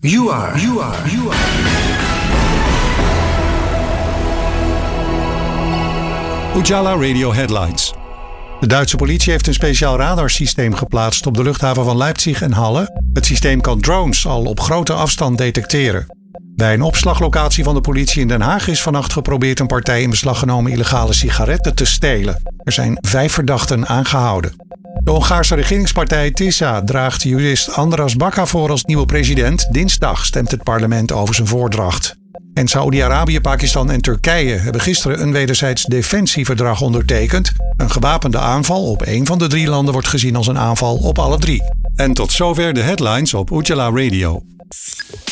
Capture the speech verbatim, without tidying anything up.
You are, you are, you are. Ujala Radio Headlines. De Duitse politie heeft een speciaal radarsysteem geplaatst op de luchthaven van Leipzig en Halle. Het systeem kan drones al op grote afstand detecteren. Bij een opslaglocatie van de politie in Den Haag is vannacht geprobeerd een partij in beslag genomen illegale sigaretten te stelen. Er zijn vijf verdachten aangehouden. De Hongaarse regeringspartij TISA draagt jurist Andras Baka voor als nieuwe president. Dinsdag stemt het parlement over zijn voordracht. En Saoedi-Arabië, Pakistan en Turkije hebben gisteren een wederzijds defensieverdrag ondertekend. Een gewapende aanval op één van de drie landen wordt gezien als een aanval op alle drie. En tot zover de headlines op Ujala Radio.